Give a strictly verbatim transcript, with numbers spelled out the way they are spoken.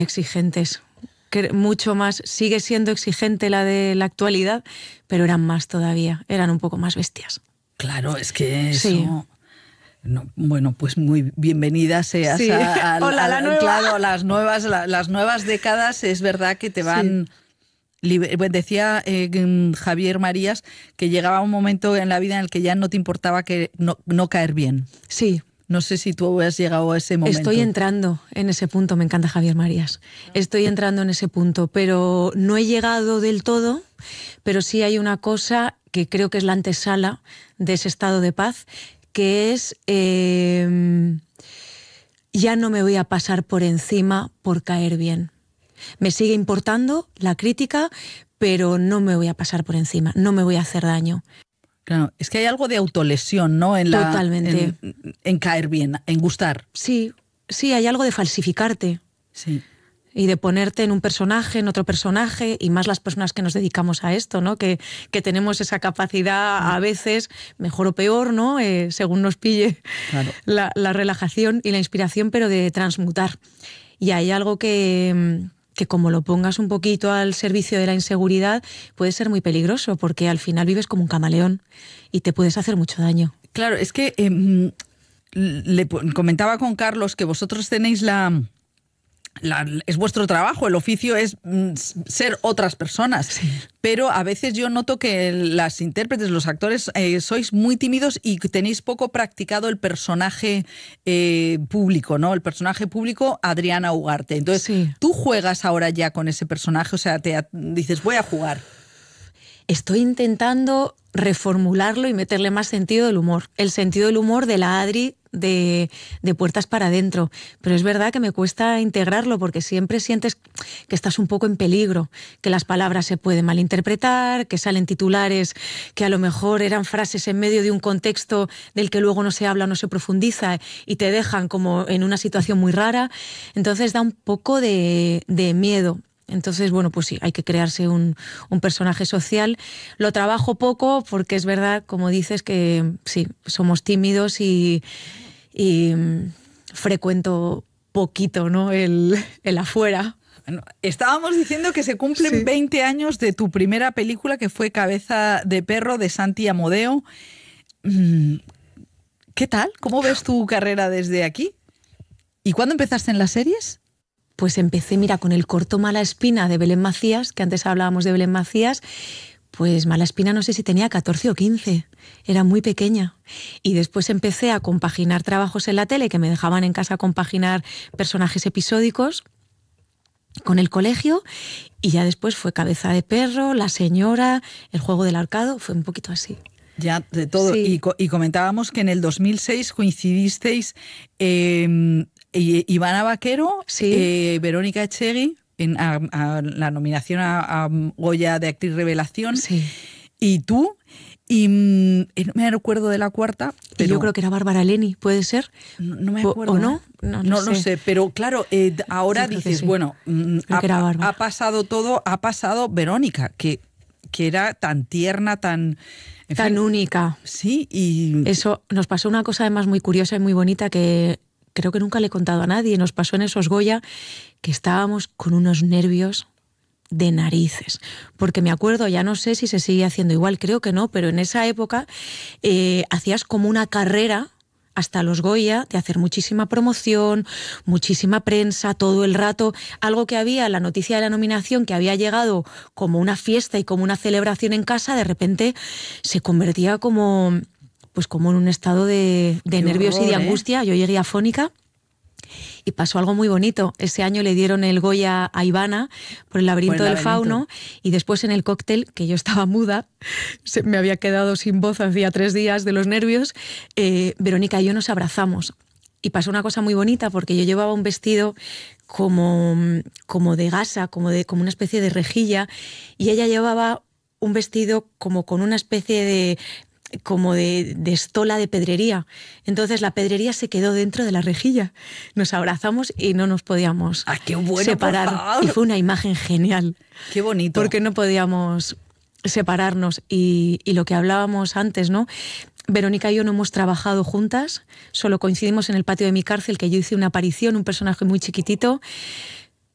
exigentes. Que mucho más, sigue siendo exigente la de la actualidad, pero eran más todavía, eran un poco más bestias. Claro, es que eso... Sí. No, bueno, pues muy bienvenida seas Sí. a, a, Hola, a, la nueva. claro, las nuevas, la, las nuevas décadas. Es verdad que te van... Sí. Decía eh, Javier Marías que llegaba un momento en la vida en el que ya no te importaba que no, no caer bien. Sí. No sé si tú has llegado a ese momento. Estoy entrando en ese punto, me encanta Javier Marías. Estoy entrando en ese punto, pero no he llegado del todo, pero sí hay una cosa que creo que es la antesala de ese estado de paz, que es eh, ya no me voy a pasar por encima por caer bien. Me sigue importando la crítica, pero no me voy a pasar por encima, no me voy a hacer daño. Claro, es que hay algo de autolesión, ¿no? En la, Totalmente. En, en caer bien, en gustar. Sí, sí, hay algo de falsificarte. Sí. Y de ponerte en un personaje, en otro personaje, y más las personas que nos dedicamos a esto, ¿no? Que, que tenemos esa capacidad a veces, mejor o peor, ¿no? Eh, según nos pille claro. la, la relajación y la inspiración, pero de transmutar. Y hay algo que... que como lo pongas un poquito al servicio de la inseguridad, puede ser muy peligroso, porque al final vives como un camaleón y te puedes hacer mucho daño. Claro, es que eh, le comentaba con Carlos que vosotros tenéis la... La, es vuestro trabajo, el oficio es mm, ser otras personas, sí. Pero a veces yo noto que las intérpretes, los actores, eh, sois muy tímidos y tenéis poco practicado el personaje eh, público, ¿no? El personaje público, Adriana Ugarte. Entonces, sí. ¿Tú juegas ahora ya con ese personaje? O sea, te dices, voy a jugar. Estoy intentando reformularlo y meterle más sentido del humor. El sentido del humor de la Adri de, de Puertas para Adentro. Pero es verdad que me cuesta integrarlo porque siempre sientes que estás un poco en peligro, que las palabras se pueden malinterpretar, que salen titulares que a lo mejor eran frases en medio de un contexto del que luego no se habla, no se profundiza y te dejan como en una situación muy rara. Entonces da un poco de, de miedo. Entonces, bueno, pues sí, hay que crearse un, un personaje social. Lo trabajo poco porque es verdad, como dices, que sí, somos tímidos y, y frecuento poquito, ¿no? el, el afuera. Bueno, estábamos diciendo que se cumplen sí. veinte años de tu primera película, que fue Cabeza de Perro, de Santi Amodeo. ¿Qué tal? ¿Cómo ves tu carrera desde aquí? ¿Y cuándo empezaste en las series? Pues empecé, mira, con el corto Mala Espina de Belén Macías, que antes hablábamos de Belén Macías, pues Mala Espina no sé si tenía catorce o quince, era muy pequeña. Y después empecé a compaginar trabajos en la tele, que me dejaban en casa compaginar personajes episódicos con el colegio, y ya después fue Cabeza de Perro, La Señora, El Juego del Ahorcado, fue un poquito así. Ya, de todo. Sí. Y, co- y comentábamos que en el dos mil seis coincidisteis eh, Ivana Vaquero, Sí. eh, Verónica Echegui, en a, a la nominación a, a Goya de Actriz Revelación, Sí. y tú, y mm, no me recuerdo de la cuarta, pero Y yo creo que era Bárbara Leni, ¿puede ser? no, no me ¿O- acuerdo. ¿O no? ¿eh? No, no No lo sé. sé, pero claro, eh, ahora Yo creo que dices, sí. bueno, mm, Creo ha, que era Bárbara. ha pasado todo, ha pasado Verónica, que, que era tan tierna, tan... en Tan fin, única. sí, y... Eso, nos pasó una cosa además muy curiosa y muy bonita que creo que nunca le he contado a nadie. Nos pasó en esos Goya que estábamos con unos nervios de narices. Porque me acuerdo, ya no sé si se sigue haciendo igual, creo que no, pero en esa época eh, hacías como una carrera hasta los Goya de hacer muchísima promoción, muchísima prensa, todo el rato. Algo que había, la noticia de la nominación, que había llegado como una fiesta y como una celebración en casa, de repente se convertía como, pues como en un estado de, de Qué nervios horror, y de ¿eh? angustia. Yo llegué afónica. Y pasó algo muy bonito. Ese año le dieron el Goya a Ivana por El laberinto Por El del laberinto. fauno, y después en el cóctel, que yo estaba muda, se, me había quedado sin voz hacía tres días de los nervios, eh, Verónica y yo nos abrazamos. Y pasó una cosa muy bonita porque yo llevaba un vestido como, como de gasa, como, de, como una especie de rejilla, y ella llevaba un vestido como con una especie de... como de, de estola de pedrería. Entonces la pedrería se quedó dentro de la rejilla. Nos abrazamos y no nos podíamos ¡Ah, qué bueno, separar. por favor! Y fue una imagen genial. Qué bonito. Porque no podíamos separarnos. Y, y lo que hablábamos antes, ¿no? Verónica y yo no hemos trabajado juntas, solo coincidimos en el patio de mi cárcel, que yo hice una aparición, un personaje muy chiquitito.